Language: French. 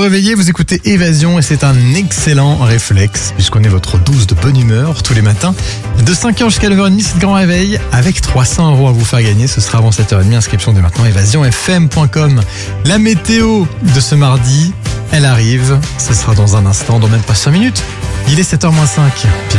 réveiller, vous écoutez Évasion et c'est un excellent réflexe puisqu'on est votre dose de bonne humeur tous les matins. De 5h jusqu'à 9h30, c'est le grand réveil avec 300 € à vous faire gagner. Ce sera avant 7h30, inscription dès maintenant, évasionfm.com. La météo de ce mardi, elle arrive. Ce sera dans un instant, dans même pas 5 minutes. Il est 7h-5.